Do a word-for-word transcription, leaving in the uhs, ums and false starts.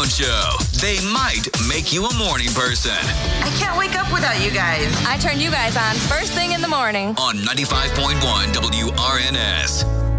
Jones Show. They might make you a morning person. I can't wake up without you guys. I turn you guys on first thing in the morning. On ninety-five point one W R N S.